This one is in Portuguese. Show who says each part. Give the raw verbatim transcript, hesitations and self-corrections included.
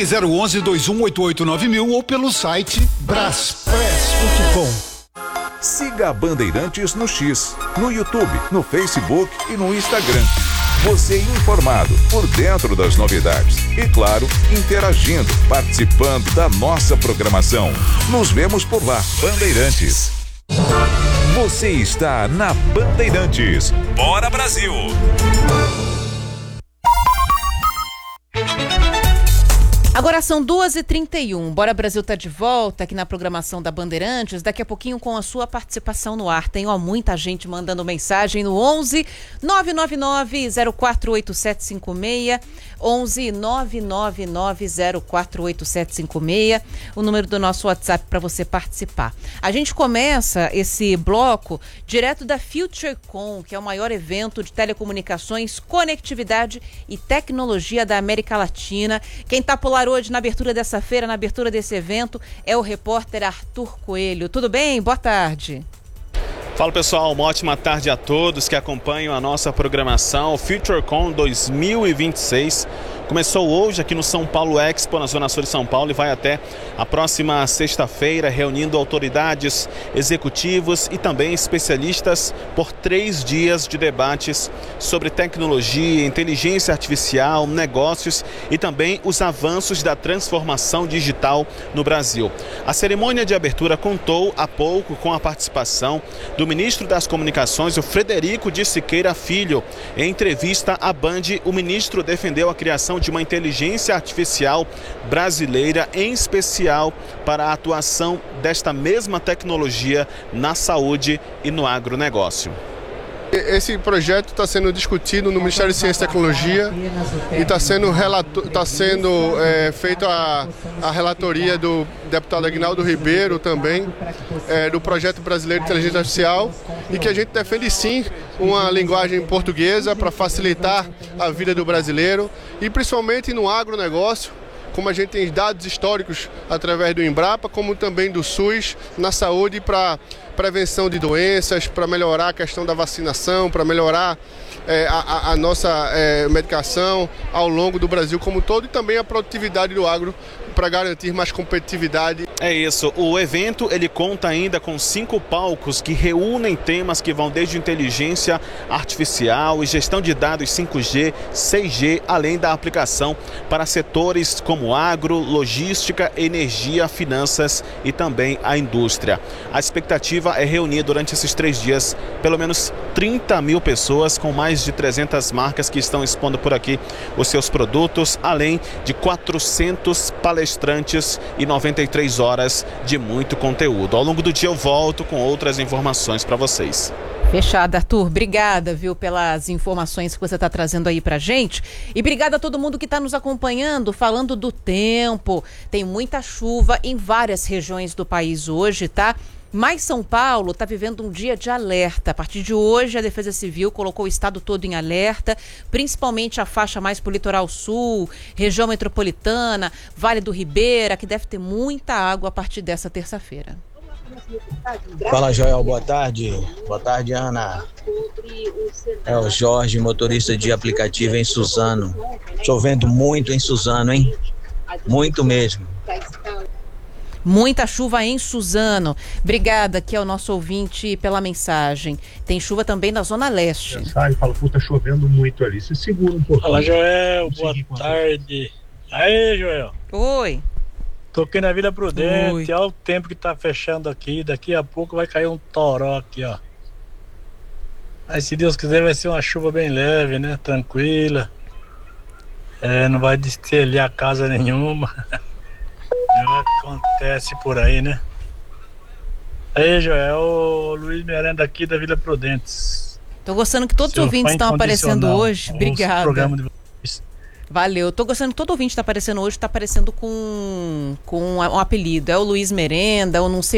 Speaker 1: zero um um, dois um oito oito nove mil ou pelo site braspress ponto com.
Speaker 2: Siga a Bandeirantes no X, no YouTube, no Facebook e no Instagram. Você informado, por dentro das novidades. E claro, interagindo, participando da nossa programação. Nos vemos por lá, Bandeirantes. Você está na Bandeirantes. Bora, Brasil!
Speaker 3: Agora são duas e trinta e um. Bora Brasil tá de volta aqui na programação da Bandeirantes. Daqui a pouquinho com a sua participação no ar. Tem ó, muita gente mandando mensagem no onze nove nove nove zero quatro oito sete cinco seis. onze nove nove nove zero quatro oito sete cinco seis. O número do nosso WhatsApp para você participar. A gente começa esse bloco direto da FutureCon, que é o maior evento de telecomunicações, conectividade e tecnologia da América Latina. Quem tá por lá hoje na abertura dessa feira, na abertura desse evento, é o repórter Arthur Coelho. Tudo bem? Boa tarde.
Speaker 4: Fala pessoal, uma ótima tarde a todos que acompanham a nossa programação. FutureCon dois mil e vinte e seis começou hoje aqui no São Paulo Expo, na Zona Sul de São Paulo, e vai até a próxima sexta-feira, reunindo autoridades, executivos e também especialistas por três dias de debates sobre tecnologia, inteligência artificial, negócios e também os avanços da transformação digital no Brasil. A cerimônia de abertura contou há pouco com a participação do ministro das Comunicações, o Frederico de Siqueira Filho. Em entrevista à Band, o ministro defendeu a criação de uma inteligência artificial brasileira, em especial para a atuação desta mesma tecnologia na saúde e no agronegócio.
Speaker 5: Esse projeto está sendo discutido no Ministério de Ciência e Tecnologia e está sendo, relato, tá sendo é, feita a, a relatoria do deputado Aguinaldo Ribeiro também, é, do Projeto Brasileiro de Inteligência Artificial, e que a gente defende sim uma linguagem portuguesa para facilitar a vida do brasileiro e principalmente no agronegócio, como a gente tem dados históricos através do Embrapa, como também do SUS, na saúde para prevenção de doenças, para melhorar a questão da vacinação, para melhorar é, a, a nossa é, medicação ao longo do Brasil como um todo, e também a produtividade do agro para garantir mais competitividade.
Speaker 4: É isso, o evento ele conta ainda com cinco palcos que reúnem temas que vão desde inteligência artificial e gestão de dados cinco G, seis G, além da aplicação para setores como agro, logística, energia, finanças e também a indústria. A expectativa é reunir durante esses três dias pelo menos trinta mil pessoas, com mais de trezentas marcas que estão expondo por aqui os seus produtos, além de quatrocentos palestrantes e noventa e três horas de muito conteúdo. Ao longo do dia eu volto com outras informações para vocês.
Speaker 3: Fechado, Arthur. Obrigada, viu, pelas informações que você está trazendo aí pra gente. E obrigada a todo mundo que está nos acompanhando, falando do tempo. Tem muita chuva em várias regiões do país hoje, tá? Mas São Paulo está vivendo um dia de alerta. A partir de hoje, a Defesa Civil colocou o estado todo em alerta, principalmente a faixa mais para o litoral sul, região metropolitana, Vale do Ribeira, que deve ter muita água a partir dessa terça-feira.
Speaker 6: Fala, Joel, boa tarde. Boa tarde, Ana. É o Jorge, motorista de aplicativo em Suzano. Chovendo muito em Suzano, hein? Muito mesmo.
Speaker 3: Muita chuva em Suzano. Obrigada, que é o nosso ouvinte, pela mensagem. Tem chuva também na Zona Leste.
Speaker 7: Sai, fala, pô, tá chovendo muito ali. Se segura um pouco.
Speaker 8: Fala, Joel, boa tarde. Aí, Joel.
Speaker 3: Oi.
Speaker 8: Tô aqui na Vila Prudente.
Speaker 3: Oi.
Speaker 8: Olha o tempo que tá fechando aqui. Daqui a pouco vai cair um toró aqui, ó. Aí, se Deus quiser, vai ser uma chuva bem leve, né? Tranquila. É, não vai destelhar casa nenhuma. Acontece por aí, né? Aí, Joel, o Luiz Miranda aqui da Vila Prudentes.
Speaker 3: Tô gostando que todos os ouvintes estão aparecendo hoje. Obrigada. Valeu. Tô gostando que todo ouvinte está aparecendo hoje, está aparecendo com, com um apelido. É o Luiz Merenda, ou não sei